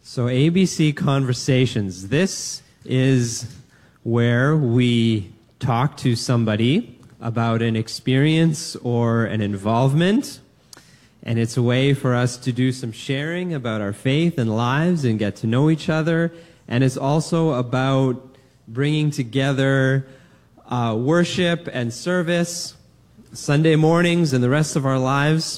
So ABC Conversations, this is where we talk to somebody about an experience or an involvement, and it's a way for us to do some sharing about our faith and lives and get to know each other, and it's also about bringing together worship and service Sunday mornings and the rest of our lives.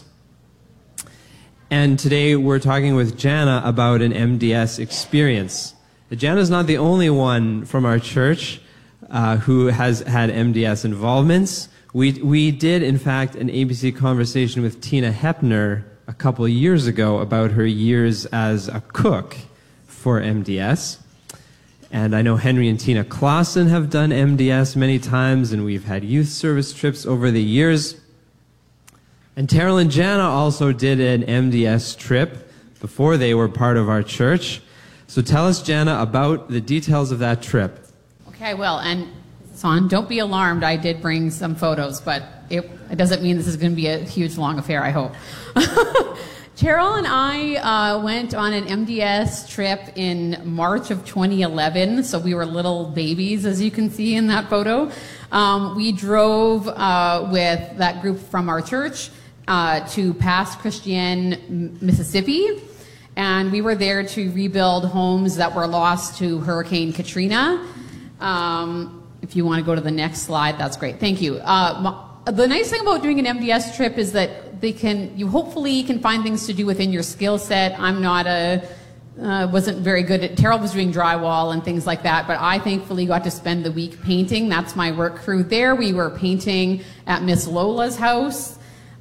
And today we're talking with Jana about an MDS experience. Jana's not the only one from our church who has had MDS involvements. We did, in fact, an ABC conversation with Tina Hepner a couple of years ago about her years as a cook for MDS. And I know Henry and Tina Clausen have done MDS many times, and we've had youth service trips over the years. And Terrell and Jana also did an MDS trip before they were part of our church. So tell us, Jana, about the details of that trip. Okay, well, and Son, don't be alarmed. I did bring some photos, but it doesn't mean this is going to be a huge, long affair, I hope. Terrell and I went on an MDS trip in March of 2011, so we were little babies, as you can see in that photo. We drove with that group from our church to Pass Christian, Mississippi, and we were there to rebuild homes that were lost to Hurricane Katrina. If you want to go to the next slide, that's great. Thank you. The nice thing about doing an MDS trip is that you hopefully can find things to do within your skill set. I'm not wasn't very good at, Terrell was doing drywall and things like that, but I thankfully got to spend the week painting. That's my work crew there. We were painting at Miss Lola's house.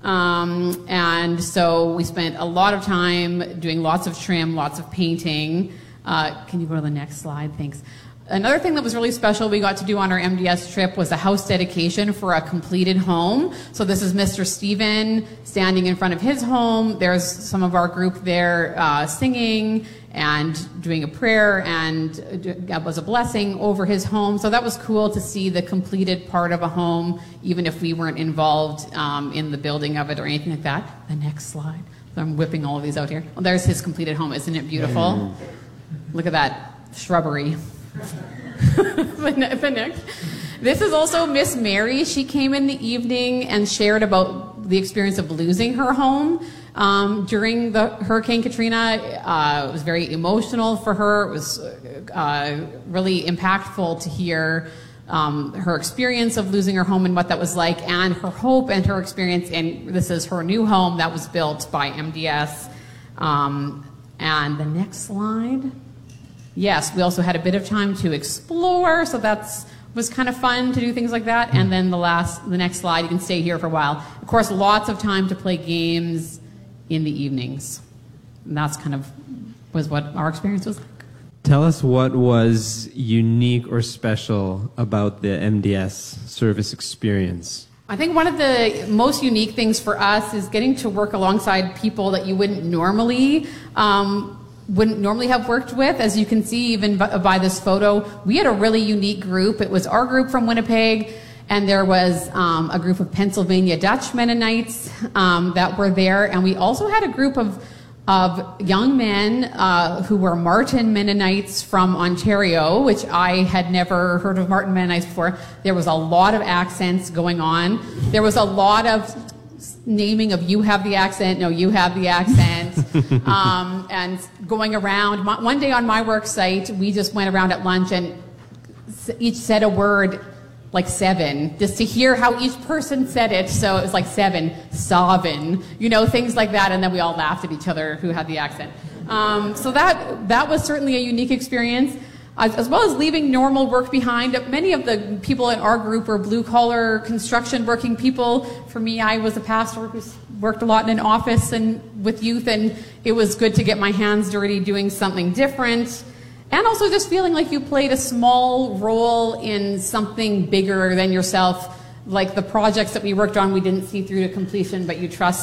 And so we spent a lot of time doing lots of trim, lots of painting. Can you go to the next slide? Thanks. Another thing that was really special we got to do on our MDS trip was a house dedication for a completed home. So this is Mr. Steven standing in front of his home. There's some of our group there singing and doing a prayer, and God was a blessing over his home. So that was cool to see the completed part of a home, even if we weren't involved in the building of it or anything like that. The next slide. So I'm whipping all of these out here. Well, there's his completed home. Isn't it beautiful? Look at that shrubbery. The next. This is also Miss Mary. She came in the evening and shared about the experience of losing her home during the Hurricane Katrina. It was very emotional for her. It was really impactful to hear her experience of losing her home and what that was like, and her hope and her experience. And this is her new home that was built by MDS. And the next slide. Yes, we also had a bit of time to explore, so was kind of fun to do things like that. And then the next slide, you can stay here for a while. Of course, lots of time to play games in the evenings. And that's was what our experience was like. Tell us what was unique or special about the MDS service experience. I think one of the most unique things for us is getting to work alongside people that you wouldn't normally have worked with. As you can see even by this photo, we had a really unique group. It was our group from Winnipeg, and there was a group of Pennsylvania Dutch Mennonites that were there, and we also had a group of young men who were Martin Mennonites from Ontario, which I had never heard of Martin Mennonites before. There was a lot of accents going on. There was a lot of naming of you have the accent, no, you have the accent, and going around. One day on my work site, we just went around at lunch and each said a word like 7, just to hear how each person said it. So it was like 7, Savin, things like that, and then we all laughed at each other who had the accent. So that was certainly a unique experience. As well as leaving normal work behind. Many of the people in our group are blue-collar construction working people. For me, I was a pastor who worked a lot in an office and with youth, and it was good to get my hands dirty doing something different. And also just feeling like you played a small role in something bigger than yourself, like the projects that we worked on we didn't see through to completion, but you trust